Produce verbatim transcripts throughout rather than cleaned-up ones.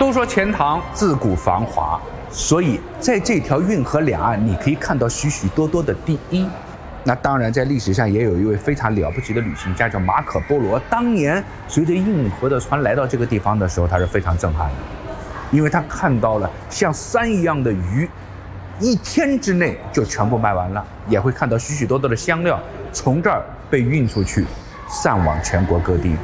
都说钱塘自古繁华，所以在这条运河两岸，你可以看到许许多多的第一。那当然，在历史上也有一位非常了不起的旅行家，叫马可波罗。当年随着运河的船来到这个地方的时候，他是非常震撼的，因为他看到了像山一样的鱼，一天之内就全部卖完了，也会看到许许多多的香料从这儿被运出去，散往全国各地。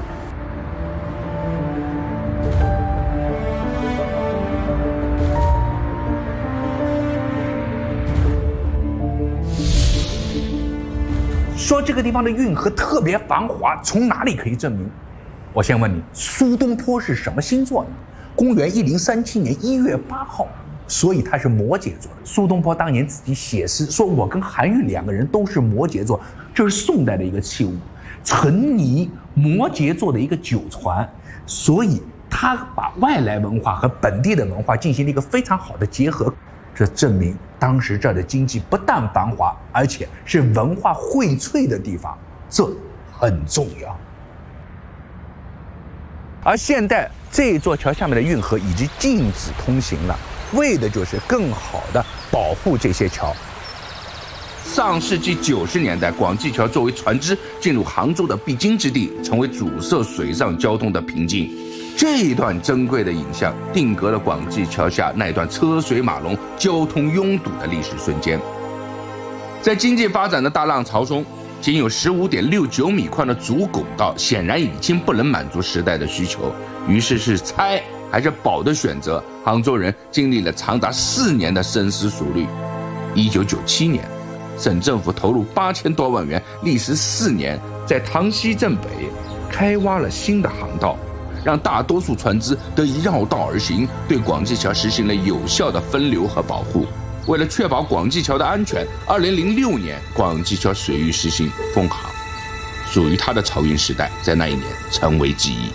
说这个地方的运河特别繁华，从哪里可以证明？我先问你，苏东坡是什么星座呢？公元一零三七年一月八号，所以他是摩羯座的。苏东坡当年自己写诗说，我跟韩愈两个人都是摩羯座，这是宋代的一个器物，沉泥摩羯座的一个酒船，所以他把外来文化和本地的文化进行了一个非常好的结合。这证明当时这儿的经济不但繁华，而且是文化荟萃的地方，这很重要。而现在这座桥下面的运河已经禁止通行了，为的就是更好的保护这些桥。上世纪九十年代，广济桥作为船只进入杭州的必经之地，成为阻塞水上交通的瓶颈。这一段珍贵的影像定格了广济桥下那段车水马龙、交通拥堵的历史瞬间。在经济发展的大浪潮中，仅有 十五点六九米宽的主拱道显然已经不能满足时代的需求，于是是拆还是保的选择，杭州人经历了长达四年的深思熟虑。一九九七年，省政府投入八千多万元，历时四年，在塘西镇北开挖了新的航道，让大多数船只得以绕道而行，对广济桥实行了有效的分流和保护。为了确保广济桥的安全，二零零六年广济桥水域实行封航，属于它的漕运时代在那一年成为记忆。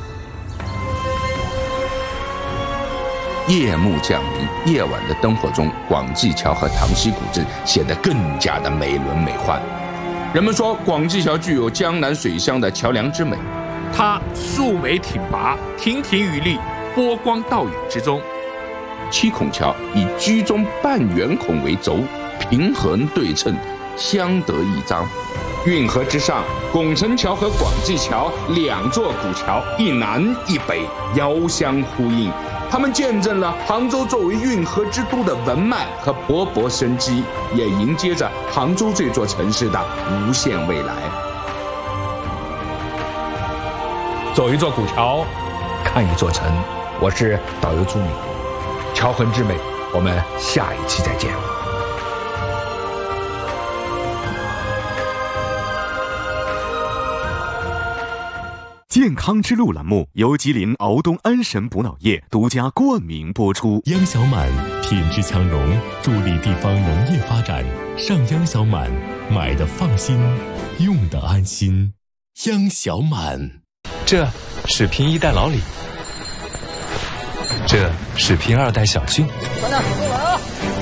夜幕降临，夜晚的灯火中，广济桥和塘西古镇显得更加的美轮美奂。人们说广济桥具有江南水乡的桥梁之美， 它竖眉挺拔，亭亭玉立，波光倒影之中。 七孔桥以居中半圆孔为轴，平衡对称，相得益彰。运河之上，拱辰桥和广济桥两座古桥，一南一北，遥相呼应。他们见证了杭州作为运河之都的文脉和勃勃生机，也迎接着杭州这座城市的无限未来。 走一座古桥，看一座城。我是导游朱敏，桥痕之美，我们下一期再见。 健康之路栏目由吉林敖东安神补脑液独家冠名播出。 央小满品质强农，助力地方农业发展。上央小满，买的放心，用的安心。央小满。 这是拼一代老李，这是拼二代小俊。 咱俩合作完啊！